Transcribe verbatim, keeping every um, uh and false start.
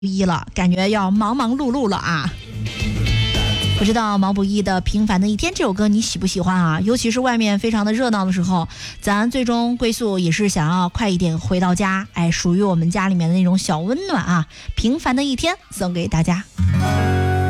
一了，感觉要忙忙碌碌了啊。不知道毛不易的《平凡的一天》这首歌你喜不喜欢啊？尤其是外面非常的热闹的时候，咱最终归宿也是想要快一点回到家，哎，属于我们家里面的那种小温暖啊。平凡的一天送给大家。